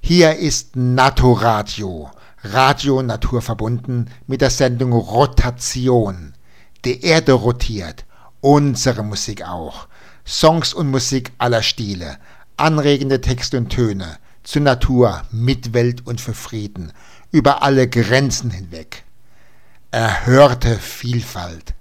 Hier ist Naturadio, Radio naturverbunden mit der Sendung Rotation. Die Erde rotiert, unsere Musik auch. Songs und Musik aller Stile, anregende Texte und Töne, zur Natur, Mitwelt und für Frieden, über alle Grenzen hinweg. Erhörte Vielfalt,